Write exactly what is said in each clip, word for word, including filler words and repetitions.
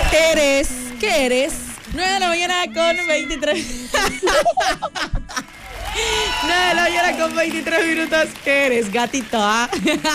¿Qué eres? ¿Qué eres? nueve de la mañana con veintitrés. nueve de la mañana con veintitrés minutos. ¿Qué eres, gatito? ¿Ah?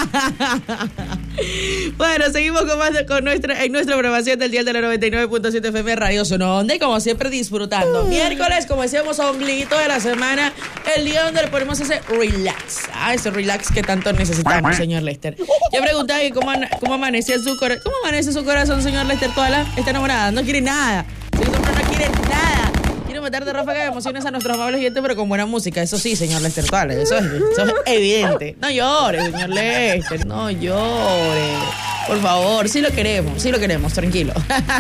Bueno, seguimos con más de, con nuestra, en nuestra programación del Dial de la noventa y nueve punto siete F M Radio Sononda, y como siempre disfrutando. Miércoles, como decíamos, ombliguito de la semana, el día donde le ponemos ese relax. Ah, ese relax que tanto necesitamos, señor Lester. Yo preguntaba que cómo, cómo amanecía su corazón. ¿Cómo amanece su corazón, señor Lester? Toda la, está enamorada, no quiere nada. Ese hombre no quiere nada. Quiere matar de ráfaga de emociones a nuestros amables oyentes, pero con buena música. Eso sí, señor Lester Tuala, eso es, eso es evidente. No llore, señor Lester, no llore. Por favor, sí lo queremos, sí lo queremos, tranquilo.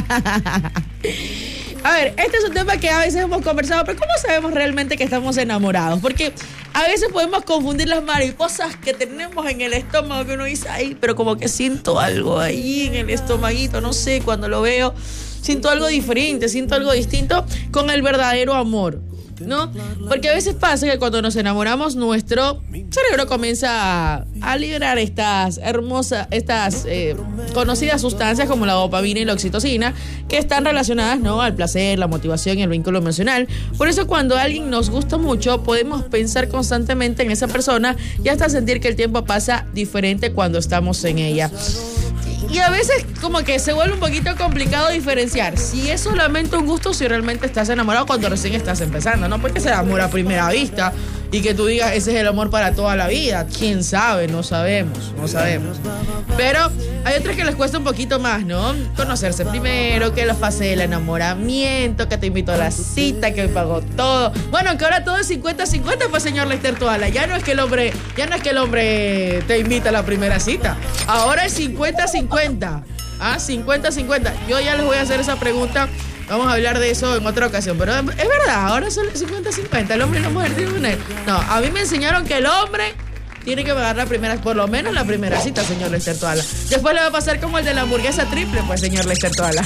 A ver, este es un tema que a veces hemos conversado, pero ¿cómo sabemos realmente que estamos enamorados? Porque a veces podemos confundir las mariposas que tenemos en el estómago, que uno dice, ay, pero como que siento algo ahí en el estomaguito, no sé, cuando lo veo, siento algo diferente, siento algo distinto con el verdadero amor, ¿no? Porque a veces pasa que cuando nos enamoramos, nuestro cerebro comienza a, a liberar estas hermosas, estas eh, conocidas sustancias como la dopamina y la oxitocina, que están relacionadas, ¿no?, al placer, la motivación y el vínculo emocional. Por eso cuando alguien nos gusta mucho, podemos pensar constantemente en esa persona y hasta sentir que el tiempo pasa diferente cuando estamos en ella. Y a veces como que se vuelve un poquito complicado diferenciar si es solamente un gusto o si realmente estás enamorado cuando recién estás empezando, ¿no? Porque será amor a primera vista y que tú digas ese es el amor para toda la vida. ¿Quién sabe? No sabemos, no sabemos. Pero hay otros que les cuesta un poquito más, ¿no? Conocerse primero, que los pase el enamoramiento, que te invito a la cita, que pagó todo. Bueno, que ahora todo es cincuenta cincuenta, pues, señor Lester Tuala. Ya no es que el hombre, ya no es que el hombre te invita a la primera cita. Ahora es cincuenta cincuenta. Ah, cincuenta cincuenta. Yo ya les voy a hacer esa pregunta. Vamos a hablar de eso en otra ocasión. Pero es verdad, ahora son cincuenta cincuenta. El hombre y la mujer tienen una... No, a mí me enseñaron que el hombre tiene que pagar la primera, por lo menos la primera cita, señor Lester Tuala. Después le va a pasar como el de la hamburguesa triple, pues, señor Lester Tuala.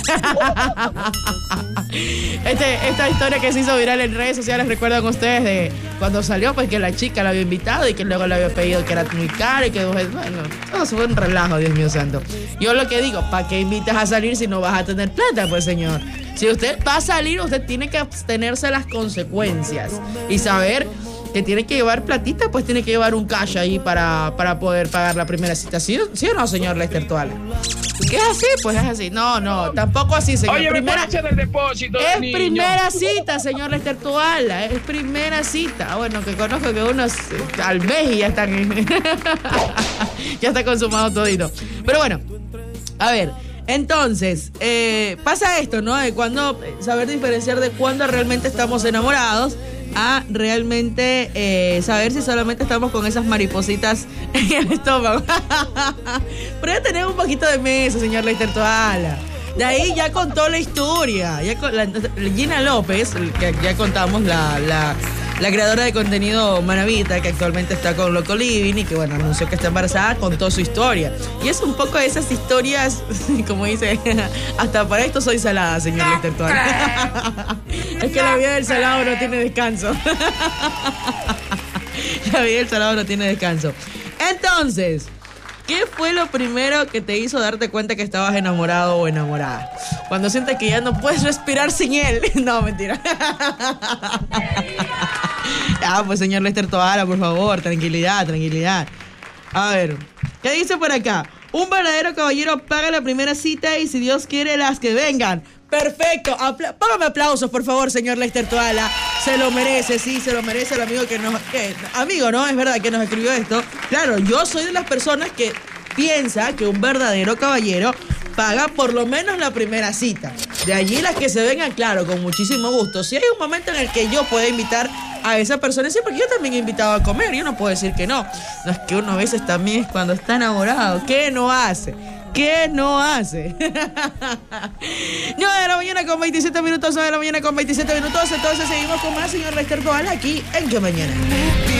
Este, esta historia que se hizo viral en redes sociales, ¿recuerdan ustedes de cuando salió? Pues que la chica la había invitado y que luego le había pedido que era muy caro y que, bueno, todo fue un relajo, Dios mío santo. Yo lo que digo, ¿para qué invitas a salir si no vas a tener plata, pues, señor? Si usted va a salir, usted tiene que abstenerse de las consecuencias y saber que tiene que llevar platita, pues tiene que llevar un cash ahí para, para poder pagar la primera cita. ¿Sí, ¿sí o no, señor Lester Tuala? ¿Qué es así? Pues es así. No, no, tampoco así, señor. Oye, primera, me del depósito, es niño. primera cita, señor Lester Tuala. Es primera cita. Bueno, que conozco que unos al mes y ya están ya está consumado todito. Pero bueno, a ver, entonces, eh, pasa esto, ¿no? De cuando, saber diferenciar de cuándo realmente estamos enamorados a realmente eh, saber si solamente estamos con esas maripositas en el estómago. Pero ya tenemos un poquito de mesa, señor Lester Tuala. De ahí ya contó la historia. Ya con, la, Gina López, que ya contamos, la, la, la creadora de contenido Manavita, que actualmente está con Loco Living y que, bueno, anunció que está embarazada, contó su historia. Y es un poco de esas historias, como dice, hasta para esto soy salada, señor Lester Tuala. Es que la vida del salado no tiene descanso. La vida del salado no tiene descanso. Entonces, ¿qué fue lo primero que te hizo darte cuenta que estabas enamorado o enamorada? Cuando sientes que ya no puedes respirar sin él. No, mentira. Ah, pues, señor Lester Tuala, por favor, tranquilidad, tranquilidad. A ver, ¿qué dice por acá? Un verdadero caballero paga la primera cita y si Dios quiere las que vengan. Perfecto, Apla- págame aplausos, por favor, señor Lester Tuala. Se lo merece, sí, se lo merece el amigo que nos... Que, amigo, ¿no? Es verdad que nos escribió esto. Claro, yo soy de las personas que piensa que un verdadero caballero paga por lo menos la primera cita. De allí las que se vengan, claro, con muchísimo gusto. Si hay un momento en el que yo pueda invitar a esa persona, sí, porque yo también he invitado a comer, yo no puedo decir que no. No, es que uno a veces también es cuando está enamorado. ¿Qué no hace? ¿Qué no hace? nueve de la mañana con veintisiete minutos, nueve de la mañana con veintisiete minutos. Entonces seguimos con más, señor Lester Tuala, aquí en Que Mañana.